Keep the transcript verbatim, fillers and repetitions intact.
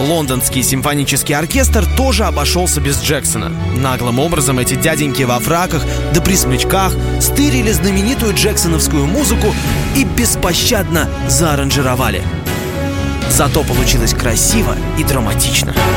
Лондонский симфонический оркестр тоже обошелся без Джексона. Наглым образом эти дяденьки во фраках да при смычках стырили знаменитую джексоновскую музыку и беспощадно зааранжировали. Зато получилось красиво и драматично.